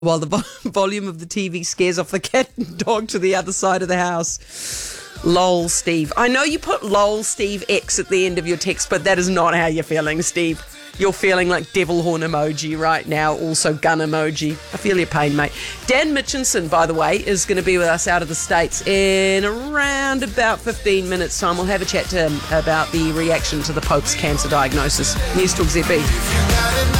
while the volume of the TV scares off the cat and dog to the other side of the house. Lol, Steve. I know you put lol, Steve X at the end of your text, but that is not how you're feeling, Steve. You're feeling like devil horn emoji right now, also gun emoji. I feel your pain, mate. Dan Mitchinson, by the way, is going to be with us out of the States in around about 15 minutes' time. We'll have a chat to him about the reaction to the Pope's cancer diagnosis. News Talk ZB.